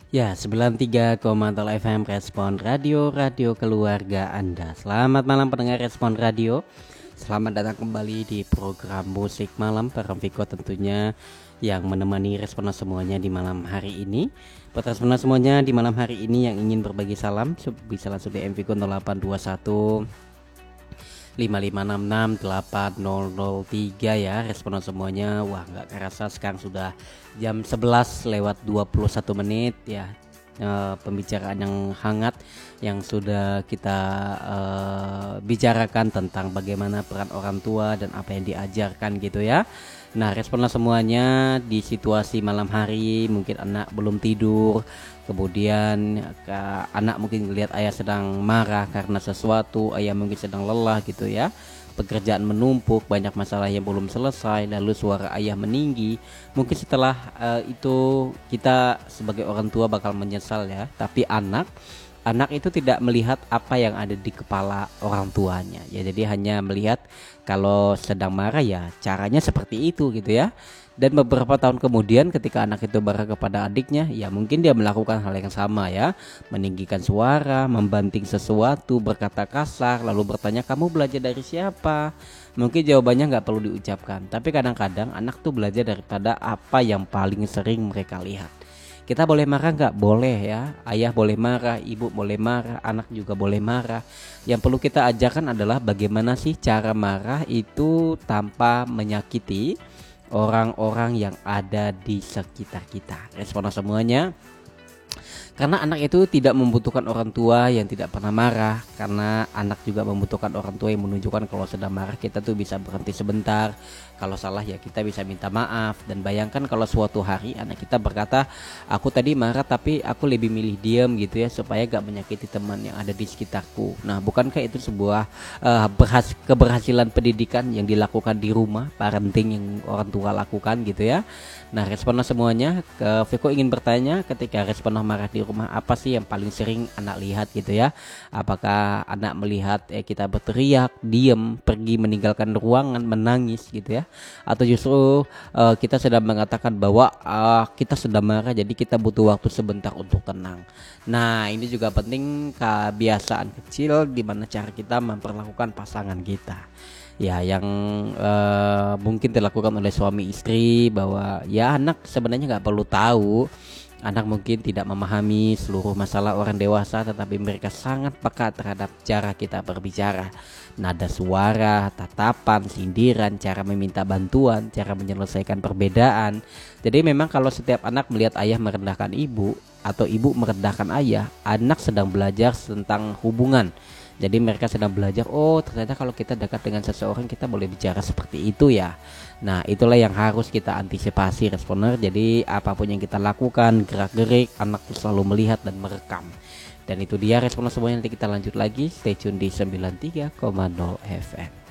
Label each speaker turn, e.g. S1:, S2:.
S1: Ya, 93,0 FM Respon Radio Keluarga Anda. Selamat malam pendengar Respon Radio. Selamat datang kembali di program Musik Malam bareng Viko tentunya yang menemani Responan semuanya di malam hari ini. Buat Responan semuanya di malam hari ini yang ingin berbagi salam bisa langsung DM Viko 0821 55668003 ya. Responan semuanya. Wah, nggak kerasa sekarang sudah jam 11 lewat 21 menit ya. Pembicaraan yang hangat yang sudah kita bicarakan tentang bagaimana peran orang tua dan apa yang diajarkan gitu ya. Nah, responlah semuanya di situasi malam hari, mungkin anak belum tidur, kemudian anak mungkin melihat ayah sedang marah karena sesuatu, ayah mungkin sedang lelah gitu ya. Pekerjaan menumpuk, banyak masalah yang belum selesai, lalu suara ayah meninggi. Mungkin setelah itu kita sebagai orang tua bakal menyesal ya. Tapi anak itu tidak melihat apa yang ada di kepala orang tuanya. Ya, jadi hanya melihat kalau sedang marah ya caranya seperti itu gitu ya. Dan beberapa tahun kemudian ketika anak itu marah kepada adiknya, ya mungkin dia melakukan hal yang sama ya. Meninggikan suara, membanting sesuatu, berkata kasar, lalu bertanya kamu belajar dari siapa? Mungkin jawabannya nggak perlu diucapkan. Tapi kadang-kadang anak tuh belajar daripada apa yang paling sering mereka lihat. Kita boleh marah nggak? Boleh ya. Ayah boleh marah, ibu boleh marah, anak juga boleh marah. Yang perlu kita ajarkan adalah bagaimana sih cara marah itu tanpa menyakiti orang-orang yang ada di sekitar kita. Respon semuanya. Karena anak itu tidak membutuhkan orang tua yang tidak pernah marah. Karena anak juga membutuhkan orang tua yang menunjukkan kalau sedang marah kita tuh bisa berhenti sebentar. Kalau salah ya kita bisa minta maaf. Dan bayangkan kalau suatu hari anak kita berkata, aku tadi marah tapi aku lebih milih diam gitu ya, supaya gak menyakiti teman yang ada di sekitarku. Nah, bukankah itu sebuah keberhasilan pendidikan yang dilakukan di rumah, parenting yang orang tua lakukan gitu ya. Nah, responnya semuanya ke Viko ingin bertanya, ketika responnya marah di rumah, apa sih yang paling sering anak lihat gitu ya? Apakah anak melihat kita berteriak, diem, pergi meninggalkan ruangan, menangis gitu ya? Atau justru kita sedang mengatakan bahwa kita sedang marah, jadi kita butuh waktu sebentar untuk tenang. Nah, ini juga penting kebiasaan kecil di mana cara kita memperlakukan pasangan kita. Ya, yang mungkin dilakukan oleh suami istri, bahwa ya anak sebenarnya nggak perlu tahu. Anak mungkin tidak memahami seluruh masalah orang dewasa, tetapi mereka sangat peka terhadap cara kita berbicara. Nada suara, tatapan, sindiran, cara meminta bantuan, cara menyelesaikan perbedaan. Jadi memang kalau setiap anak melihat ayah merendahkan ibu atau ibu merendahkan ayah, anak sedang belajar tentang hubungan. Jadi mereka sedang belajar, oh ternyata kalau kita dekat dengan seseorang kita boleh bicara seperti itu ya. Nah, itulah yang harus kita antisipasi Responer. Jadi apapun yang kita lakukan, gerak-gerik, anak selalu melihat dan merekam. Dan itu dia Responer semuanya, nanti kita lanjut lagi. Stay tune di 93,0 FM.